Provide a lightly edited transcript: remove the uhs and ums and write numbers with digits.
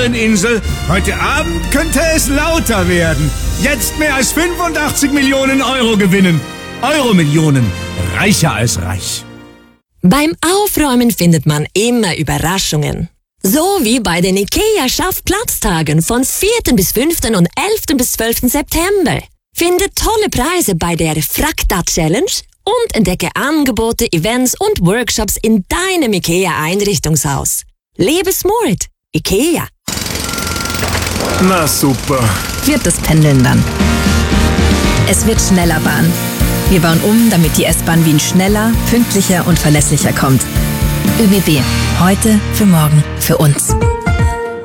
Herreninsel. Heute Abend könnte es lauter werden. Jetzt mehr als 85 Millionen Euro gewinnen. Euro-Millionen. Reicher als reich. Beim Aufräumen findet man immer Überraschungen. So wie bei den IKEA-Schaffplatztagen von 4. bis 5. und 11. bis 12. September. Finde tolle Preise bei der Frakta-Challenge und entdecke Angebote, Events und Workshops in deinem IKEA-Einrichtungshaus. Lebe smart. IKEA. Na super. Wird das Pendeln dann. Es wird schneller Bahn. Wir bauen um, damit die S-Bahn Wien schneller, pünktlicher und verlässlicher kommt. ÖBB. Heute, für morgen, für uns.